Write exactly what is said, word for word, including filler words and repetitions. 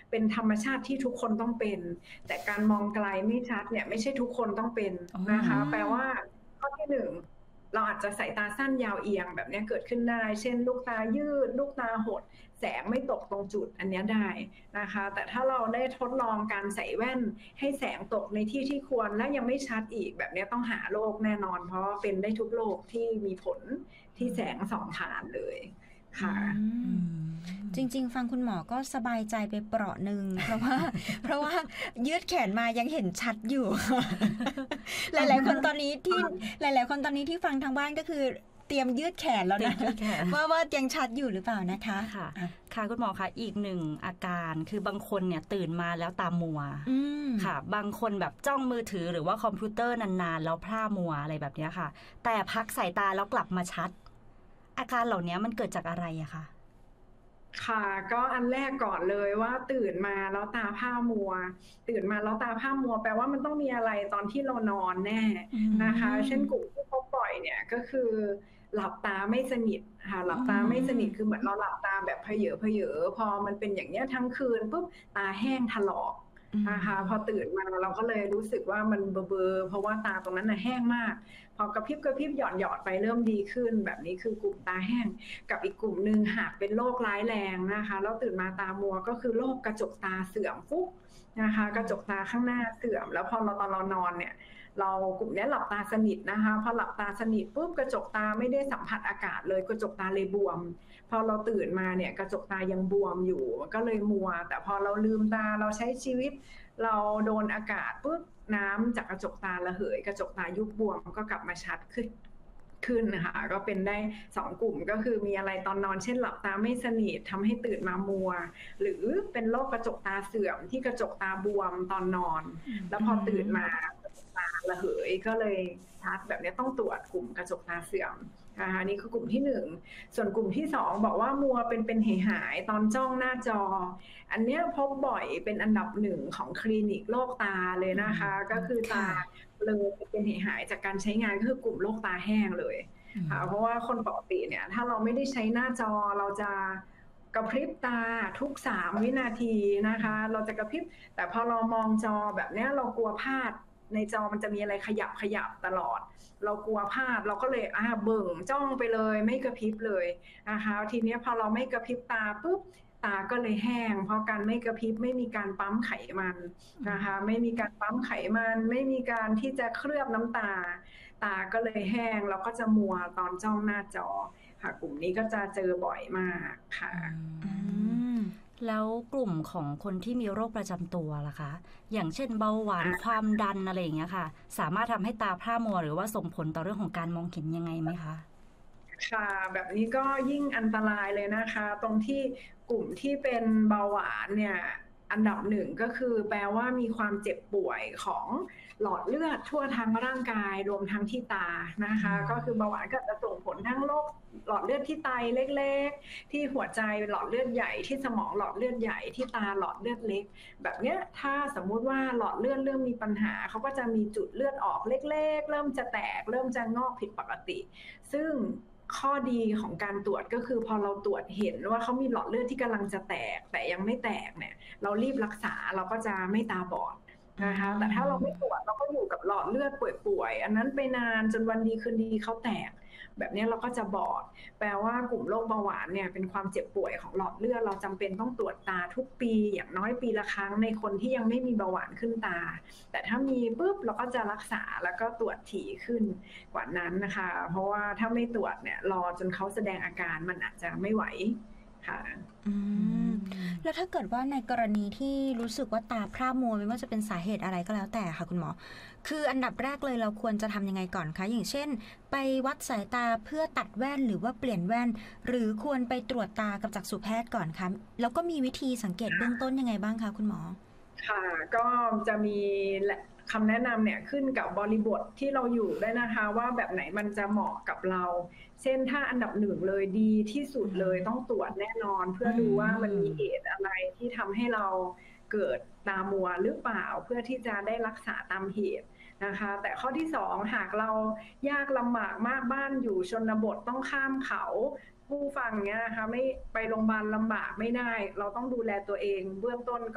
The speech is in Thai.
เป็นธรรมชาติที่ทุกคนต้องเป็นแต่การมองไกลไม่ชัดเนี่ยไม่ใช่ทุกคนต้องเป็นนะคะแปลว่าข้อที่หนึ่งเราอาจจะสายตาสั้นยาวเอียงแบบนี้เกิดขึ้นได้เช่นลูกตายืดลูกตาหดแสงไม่ตกตรงจุดอันนี้ได้นะคะแต่ถ้าเราได้ทดลองการใส่แว่นให้แสงตกในที่ที่ควรและยังไม่ชัดอีกแบบนี้ต้องหาโรคแน่นอนเพราะเป็นได้ทุกโรคที่มีผลที่แสงส่องผ่านเลยค่ะจริงๆฟังคุณหมอก็สบายใจไปเปราะหนึ่งเพราะว่าเพราะว่ายืดแขนมายังเห็นชัดอยู่ หลายๆคนตอนนี้ที่หลายๆคนตอนนี้ที่ฟังทางบ้านก็คือเตรียมยืดแขนแล้วนะว่าว่ายังชัดอยู่หรือเปล่านะคะค่ะค่ะคุณหมอคะอีกหนึ่งอาการคือบางคนเนี่ยตื่นมาแล้วตามัวค่ะบางคนแบบจ้องมือถือหรือว่าคอมพิวเตอร์นานๆแล้วพร่ามัวอะไรแบบนี้ค่ะแต่พักสายตาแล้วกลับมาชัดอาการเหล่านี้มันเกิดจากอะไรอะคะค่ะก็อันแรกก่อนเลยว่าตื่นมาแล้วตาผ้ามัวตื่นมาแล้วตาผ้ามัวแปลว่ามันต้องมีอะไรตอนที่เรานอนแน่นะคะเช่นกลุ่มที่พบบ่อยเนี่ยก็คือหลับตาไม่สนิทค่ะหลับตาไม่สนิทคือเหมือนเราหลับตาแบบเพเยอเพเยอพอมันเป็นอย่างเนี้ยทั้งคืนปุ๊บตาแห้งถลอกนะคะพอตื่นมาเราก็เลยรู้สึกว่ามันเบลอๆเพราะว่าตาตรงนั้นน่ะแห้งมากพอกระพริบกระพริบหย่อนหยอดไปเริ่มดีขึ้นแบบนี้คือกลุ่มตาแห้งกับอีกกลุ่มหนึ่งหากเป็นโรคร้ายแรงนะคะแล้วตื่นมาตามัวก็คือโรคกระจกตาเสื่อมฟุกนะคะกระจกตาข้างหน้าเสื่อมแล้วพอเราตอนเรานอนเนี่ยเรากลุ่มนี้หลับตาสนิทนะคะพอหลับตาสนิทปุ๊บกระจกตาไม่ได้สัมผัสอากาศเลยกระจกตาเลยบวมพอเราตื่นมาเนี่ยกระจกตายังบวมอยู่ก็เลยมัวแต่พอเราลืมตาเราใช้ชีวิตเราโดนอากาศปุ๊บน้ำจากกระจกตาระเหยกระจกตายุบบวมก็กลับมาชัดขึ้นขึ้นนะคะก็เป็นได้สองกลุ่มก็คือมีอะไรตอนนอนเช่นหลับตาไม่สนิททำให้ตื่นมามัวหรือเป็นโรคกระจกตาเสื่อมที่กระจกตาบวมตอนนอนแล้วพอตื่นมาตาระเหยก็เลยชัดแบบนี้ต้องตรวจกลุ่มกระจกตาเสื่อมนะคะนี่คือกลุ่มที่หนึ่งส่วนกลุ่มที่สองบอกว่ามัวเป็นเป็นหายหายตอนจ้องหน้าจออันนี้พบบ่อยเป็นอันดับหนึ่งของคลินิกโรคตาเลยนะคะก็คือตาเลยเป็นหายหายจากการใช้งานก็คือกลุ่มโรคตาแห้งเลยค่ะเพราะว่าคนปกติเนี่ยถ้าเราไม่ได้ใช้หน้าจอเราจะกระพริบตาทุกสามวินาทีนะคะเราจะกระพริบแต่พอเรามองจอแบบนี้เรากลัวพลาดในจอมันจะมีอะไรขยับขยับตลอดเรากลัวพลาดเราก็เลยอ่าเบิ่งจ้องไปเลยไม่กระพริบเลยนะคะทีนี้พอเราไม่กระพริบตาปุ๊บตาก็เลยแห้งเพราะการไม่กระพริบไม่มีการปั๊มไขมันนะคะไม่มีการปั๊มไขมันไม่มีการที่จะเคลือบน้ำตาตาก็เลยแห้งแล้วก็จะมัวตอนจ้องหน้าจอค่ะกลุ่มนี้ก็จะเจอบ่อยมากค่ะแล้วกลุ่มของคนที่มีโรคประจำตัวล่ะคะอย่างเช่นเบาหวานความดันอะไรอย่างเงี้ยค่ะสามารถทำให้ตาพร่ามัวหรือว่าส่งผลต่อเรื่องของการมองเห็นยังไงไหมคะค่ะแบบนี้ก็ยิ่งอันตรายเลยนะคะตรงที่กลุ่มที่เป็นเบาหวานเนี่ยอันดับหนึ่งก็คือแปลว่ามีความเจ็บป่วยของหลอดเลือดทั่วทั้งร่างกายรวมทั้งที่ตานะคะก็คือเบาหวานก็จะส่งผลทั้งโรคหลอดเลือดที่ไตเล็กๆที่หัวใจหลอดเลือดใหญ่ที่สมองหลอดเลือดใหญ่ที่ตาหลอดเลือดเล็กแบบเนี้ยถ้าสมมุติว่าหลอดเลือดเริ่มมีปัญหาเขาก็จะมีจุดเลือดออกเล็กๆเริ่มจะแตกเริ่มจะงอกผิดปกติซึ่งข้อดีของการตรวจก็คือพอเราตรวจเห็นว่าเขามีหลอดเลือดที่กำลังจะแตกแต่ยังไม่แตกเนี่ยเรารีบรักษาเราก็จะไม่ตาบอดนะคะแต่ถ้าเราไม่ตรวจเราก็อยู่กับหลอดเลือดป่วยๆอันนั้นไปนานจนวันดีคืนดีเขาแตกแบบนี้เราก็จะบอดแปลว่ากลุ่มโรคเบาหวานเนี่ยเป็นความเจ็บป่วยของหลอดเลือดเราจำเป็นต้องตรวจตาทุกปีอย่างน้อยปีละครั้งในคนที่ยังไม่มีเบาหวานขึ้นตาแต่ถ้ามีปุ๊บเราก็จะรักษาแล้วก็ตรวจถี่ขึ้นกว่านั้นนะคะเพราะว่าถ้าไม่ตรวจเนี่ยรอจนเขาแสดงอาการมันอาจจะไม่ไหวค่ะอืมแล้วถ้าเกิดว่าในกรณีที่รู้สึกว่าตาพร่ามัวไม่ว่าจะเป็นสาเหตุอะไรก็แล้วแต่ค่ะคุณหมอคืออันดับแรกเลยเราควรจะทำยังไงก่อนคะอย่างเช่นไปวัดสายตาเพื่อตัดแว่นหรือว่าเปลี่ยนแว่นหรือควรไปตรวจตากับจักษุแพทย์ก่อนคะแล้วก็มีวิธีสังเกตเบื้องต้นยังไงบ้างคะคุณหมอค่ะก็จะมีคำแนะนำเนี่ยขึ้นกับบริบทที่เราอยู่ได้นะคะว่าแบบไหนมันจะเหมาะกับเราเช่นถ้าอันดับหนึ่งเลยดีที่สุดเลยต้องตรวจแน่นอนเพื่อดูว่ามันมีเหตุอะไรที่ทำให้เราเกิดตามัวหรือเปล่าเพื่อที่จะได้รักษาตามเหตุนะคะแต่ข้อที่สองหากเรายากลำบากมากบ้านอยู่ชนบทต้องข้ามเขาผู้ฟังเนี้ยนะคะไม่ไปโรงพยาบาลลำบากไม่ได้เราต้องดูแลตัวเองเบื้องต้น